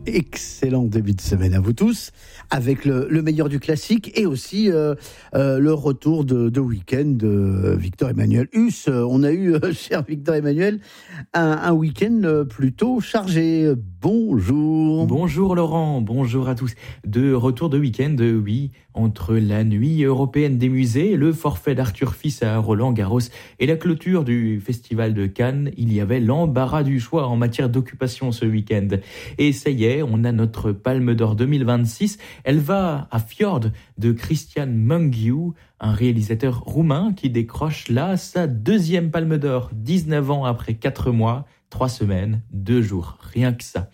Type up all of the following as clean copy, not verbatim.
Excellent début de semaine à vous tous, avec le meilleur du classique et aussi le retour de week-end de Victor Emmanuel Huss. On a eu, cher Victor Emmanuel, un week-end plutôt chargé. Bonjour. Bonjour Laurent, bonjour à tous. De retour de week-end, oui, entre la nuit européenne des musées, le forfait d'Arthur Fils à Roland-Garros et la clôture du Festival de Cannes, il y avait l'embarras du choix en matière d'occupation ce week-end. Et ça y est, on a notre Palme d'Or 2026. Elle va à Fjord de Cristian Mungiu, un réalisateur roumain qui décroche là sa deuxième Palme d'Or, 19 ans après 4 mois, 3 semaines, 2 jours, rien que ça.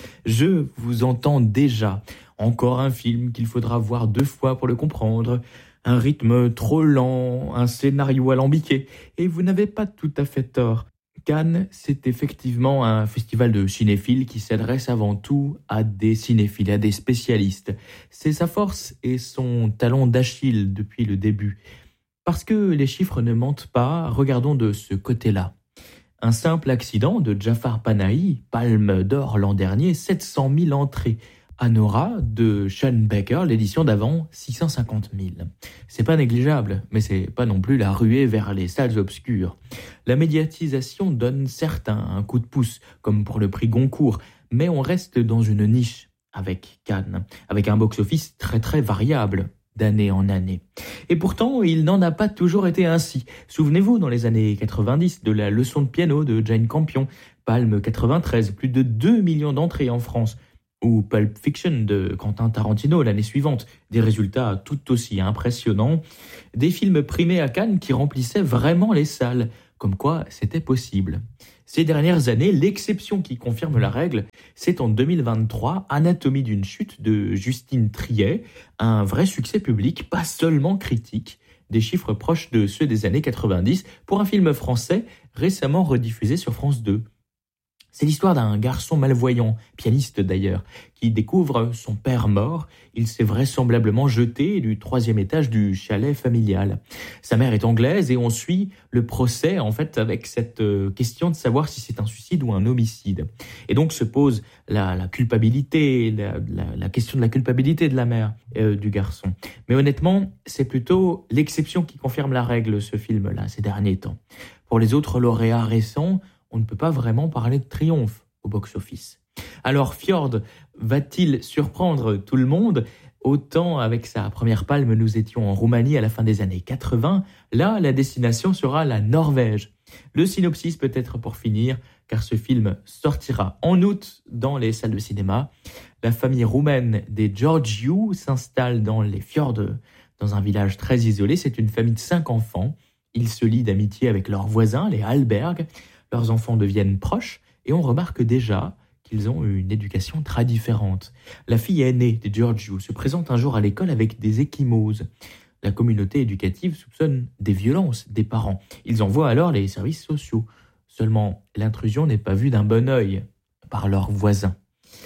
Je vous entends déjà, encore un film qu'il faudra voir 2 fois pour le comprendre, un rythme trop lent, un scénario alambiqué, et vous n'avez pas tout à fait tort. Cannes, c'est effectivement un festival de cinéphiles qui s'adresse avant tout à des cinéphiles, à des spécialistes. C'est sa force et son talon d'Achille depuis le début. Parce que les chiffres ne mentent pas, regardons de ce côté-là. Un simple accident de Jafar Panahi, Palme d'Or l'an dernier, 700 000 entrées. Anora de Sean Baker, l'édition d'avant, 650 000. C'est pas négligeable, mais c'est pas non plus la ruée vers les salles obscures. La médiatisation donne certes un coup de pouce, comme pour le prix Goncourt, mais on reste dans une niche avec Cannes, avec un box-office très très variable d'année en année. Et pourtant, il n'en a pas toujours été ainsi. Souvenez-vous, dans les années 90, de la leçon de piano de Jane Campion, Palme 93, plus de 2 millions d'entrées en France, ou Pulp Fiction de Quentin Tarantino l'année suivante, des résultats tout aussi impressionnants, des films primés à Cannes qui remplissaient vraiment les salles, comme quoi c'était possible. Ces dernières années, l'exception qui confirme la règle, c'est en 2023, Anatomie d'une chute de Justine Triet, un vrai succès public, pas seulement critique, des chiffres proches de ceux des années 90 pour un film français récemment rediffusé sur France 2. C'est l'histoire d'un garçon malvoyant, pianiste d'ailleurs, qui découvre son père mort. Il s'est vraisemblablement jeté du 3e étage du chalet familial. Sa mère est anglaise et on suit le procès en fait avec cette question de savoir si c'est un suicide ou un homicide. Et donc se pose la culpabilité, la question de la culpabilité de la mère du garçon. Mais honnêtement, c'est plutôt l'exception qui confirme la règle, ce film-là, ces derniers temps. Pour les autres lauréats récents, on ne peut pas vraiment parler de triomphe au box-office. Alors Fjord va-t-il surprendre tout le monde ? Autant avec sa première palme, nous étions en Roumanie à la fin des années 80. Là, la destination sera la Norvège. Le synopsis peut-être pour finir, car ce film sortira en août dans les salles de cinéma. La famille roumaine des Georgiou s'installe dans les fjords, dans un village très isolé. C'est une famille de 5 enfants. Ils se lient d'amitié avec leurs voisins, les Hallberg. Leurs enfants deviennent proches et on remarque déjà qu'ils ont une éducation très différente. La fille aînée des Georgiou se présente un jour à l'école avec des ecchymoses. La communauté éducative soupçonne des violences des parents. Ils envoient alors les services sociaux. Seulement, l'intrusion n'est pas vue d'un bon œil par leurs voisins.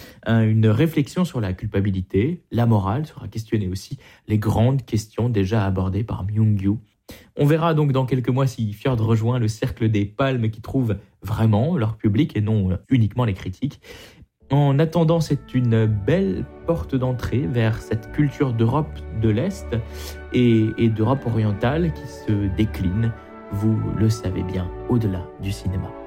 Une réflexion sur la culpabilité, la morale sera questionnée aussi, les grandes questions déjà abordées par Mungiu. On verra donc dans quelques mois si Fjord rejoint le cercle des palmes qui trouvent vraiment leur public et non uniquement les critiques. En attendant, c'est une belle porte d'entrée vers cette culture d'Europe de l'Est et d'Europe orientale qui se décline, vous le savez bien, au-delà du cinéma.